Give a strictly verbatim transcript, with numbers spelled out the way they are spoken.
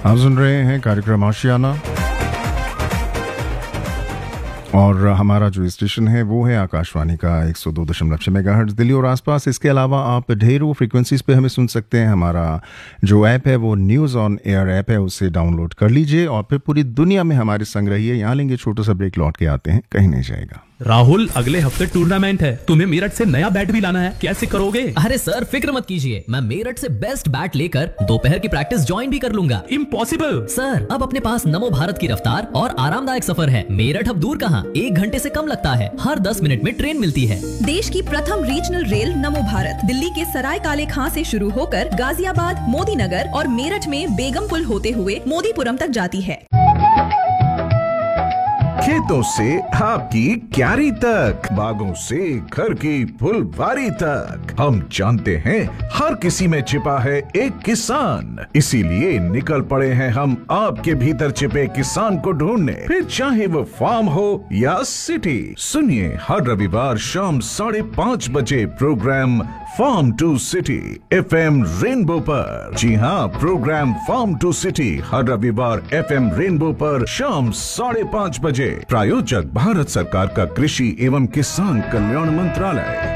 आप सुन रहे हैं कार्यक्रम आशियाना और हमारा जो स्टेशन है वो है आकाशवाणी का एक सौ दो दशमलव छह मेगाहर्ट्ज़ दिल्ली और आसपास। इसके अलावा आप ढेरों फ्रीक्वेंसीज पे हमें सुन सकते हैं। हमारा जो ऐप है वो न्यूज़ ऑन एयर ऐप है, उसे डाउनलोड कर लीजिए और फिर पूरी दुनिया में हमारे संग रहिए। यहाँ लेंगे छोटा सा ब्रेक, लौट के आते हैं, कहीं नहीं जाएगा। राहुल, अगले हफ्ते टूर्नामेंट है, तुम्हें मेरठ से नया बैट भी लाना है, कैसे करोगे? अरे सर फिक्र मत कीजिए, मैं मेरठ से बेस्ट बैट लेकर दोपहर की प्रैक्टिस ज्वाइन भी कर लूंगा। इम्पॉसिबल सर, अब अपने पास नमो भारत की रफ्तार और आरामदायक सफर है। मेरठ अब दूर कहाँ, एक घंटे से कम लगता है। हर दस मिनट में ट्रेन मिलती है। देश की प्रथम रीजनल रेल नमो भारत दिल्ली के सराय काले खां से शुरू होकर गाजियाबाद, मोदी नगर और मेरठ में बेगमपुल होते हुए मोदीपुरम तक जाती है। खेतों से आपकी क्यारी तक, बागों से घर की फुलवारी तक, हम जानते हैं हर किसी में छिपा है एक किसान। इसीलिए निकल पड़े हैं हम आपके भीतर छिपे किसान को ढूंढने। फिर चाहे वो फार्म हो या सिटी, सुनिए हर रविवार शाम साढ़े पाँच बजे programme farm to city F M rainbow पर। जी हाँ, प्रोग्राम फार्म टू सिटी हर रविवार एफ एम रेनबो पर शाम साढ़े पाँच बजे। प्रायोजक भारत सरकार का कृषि एवं किसान कल्याण मंत्रालय।